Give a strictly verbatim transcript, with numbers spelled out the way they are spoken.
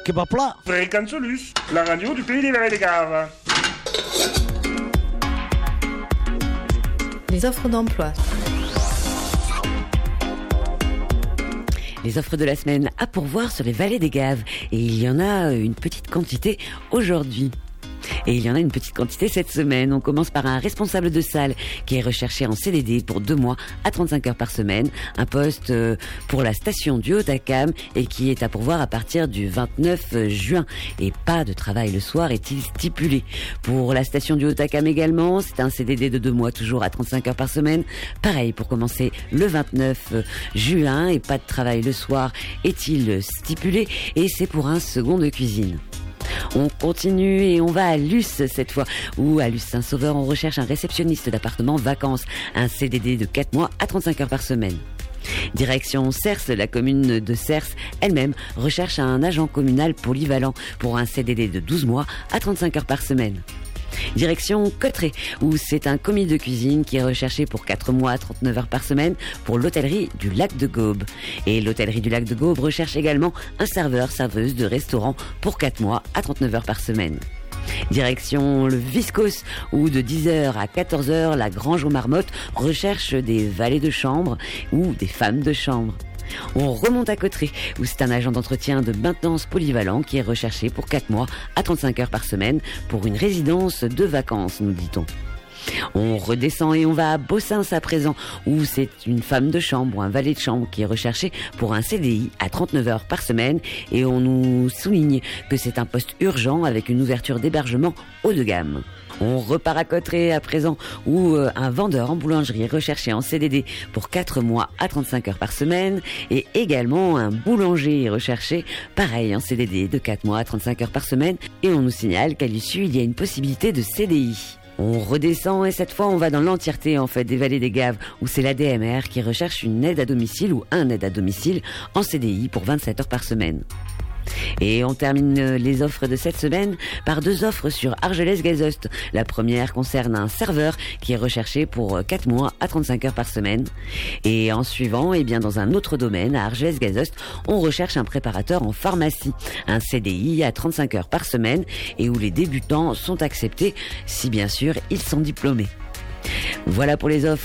kebab plat. Fréquence Solus, la radio du pays des Vallées des Gaves. Les offres d'emploi. Les offres de la semaine à pourvoir sur les Vallées des Gaves. Et il y en a une petite quantité aujourd'hui. Et il y en a une petite quantité cette semaine. On commence par un responsable de salle qui est recherché en C D D pour deux mois à trente-cinq heures par semaine. Un poste pour la station du Haut-Acam et qui est à pourvoir à partir du vingt-neuf juin. Et pas de travail le soir est-il stipulé. Pour la station du Haut-Acam également, c'est un C D D de deux mois toujours à trente-cinq heures par semaine. Pareil pour commencer le vingt-neuf juin et pas de travail le soir est-il stipulé. Et c'est pour un second de cuisine. On continue et on va à Luce cette fois, où à Luce-Saint-Sauveur on recherche un réceptionniste d'appartement vacances, un C D D de quatre mois à trente-cinq heures par semaine. Direction Cers, la commune de Cers elle-même recherche un agent communal polyvalent pour un C D D de douze mois à trente-cinq heures par semaine. Direction Cotteret, où c'est un commis de cuisine qui est recherché pour quatre mois à trente-neuf heures par semaine pour l'hôtellerie du Lac de Gaube. Et l'hôtellerie du Lac de Gaube recherche également un serveur-serveuse de restaurant pour quatre mois à trente-neuf heures par semaine. Direction le Viscos, où de dix heures à quatorze heures, la Grange aux Marmottes recherche des valets de chambre ou des femmes de chambre. On remonte à Cotteret, où c'est un agent d'entretien de maintenance polyvalent qui est recherché pour quatre mois à trente-cinq heures par semaine pour une résidence de vacances, nous dit-on. On redescend et on va à Bossins à présent, où c'est une femme de chambre ou un valet de chambre qui est recherché pour un C D I à trente-neuf heures par semaine, et on nous souligne que c'est un poste urgent avec une ouverture d'hébergement haut de gamme. On repart à Cotteret à présent, où euh, un vendeur en boulangerie est recherché en C D D pour quatre mois à trente-cinq heures par semaine, et également un boulanger est recherché, pareil en C D D de quatre mois à trente-cinq heures par semaine, et on nous signale qu'à l'issue il y a une possibilité de C D I. On redescend et cette fois on va dans l'entièreté en fait des Vallées des Gaves, où c'est l'A D M R qui recherche une aide à domicile ou un aide à domicile en C D I pour vingt-sept heures par semaine. Et on termine les offres de cette semaine par deux offres sur Argelès-Gazost. La première concerne un serveur qui est recherché pour quatre mois à trente-cinq heures par semaine. Et en suivant, eh bien dans un autre domaine, à Argelès-Gazost, on recherche un préparateur en pharmacie. Un C D I à trente-cinq heures par semaine et où les débutants sont acceptés si bien sûr ils sont diplômés. Voilà pour les offres